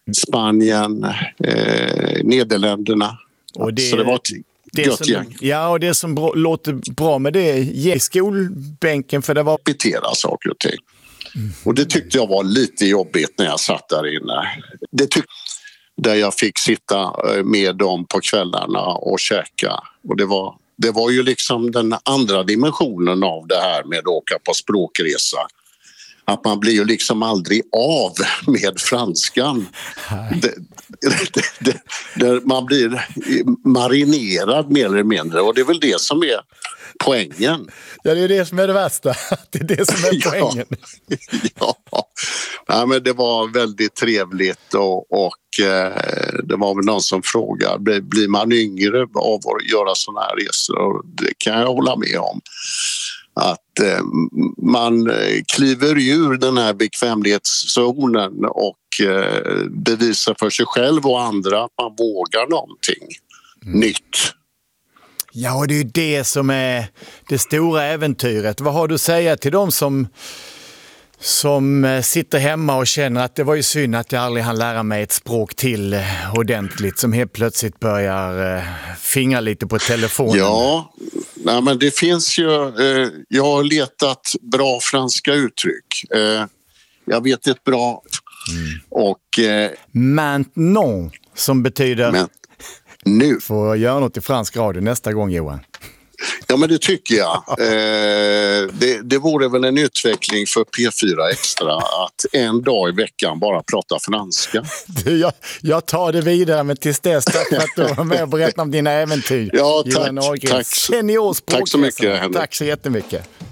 Spanien, Nederländerna. Och Så det var ett gött gäng. Ja, och det som låter bra med det i skolbänken, för det var... Repetera saker och ting. Och det tyckte jag var lite jobbigt när jag satt där inne. Där jag fick sitta med dem på kvällarna och käka. Och det var ju liksom den andra dimensionen av det här med att åka på språkresa. Att man blir ju liksom aldrig av med franskan. Man blir marinerad mer eller mindre, och det är väl det som är poängen. Ja, det är det som är det värsta. Det är det som är poängen. Ja, men det var väldigt trevligt och det var väl någon som frågade, blir man yngre av att göra såna här resor? Och det kan jag hålla med om. Att man kliver ur den här bekvämlighetszonen och bevisar för sig själv och andra att man vågar någonting nytt. Ja, och det är ju det som är det stora äventyret. Vad har du att säga till dem som sitter hemma och känner att det var ju synd att jag aldrig hann lära mig ett språk till ordentligt, som helt plötsligt börjar fingra lite på telefonen? Ja, men det finns ju... jag har letat bra franska uttryck. Jag vet ett bra... Och... Maintenant, som betyder... Nu. Får jag göra något i fransk radio nästa gång, Johan? Ja, men det tycker jag. Det vore väl en utveckling för P4 Extra att en dag i veckan bara prata franska. Jag tar det vidare, men tills dess, tack för att du var med och berättade om dina äventyr. Ja, tack. Tack så mycket, Henrik. Tack så jättemycket.